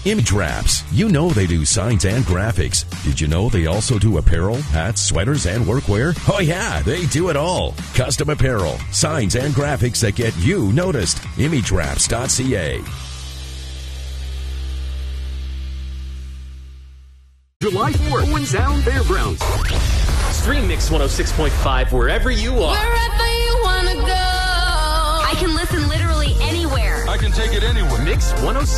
Image Wraps. You know they do signs and graphics. Did you know they also do apparel, hats, sweaters, and workwear? Oh yeah, they do it all. Custom apparel, signs, and graphics that get you noticed. ImageWraps.ca. July 4th, Owen Sound Fairgrounds. Stream Mix 106.5 wherever you are. Wherever you want to go. I can listen literally anywhere. I can take it anywhere. Mix 106.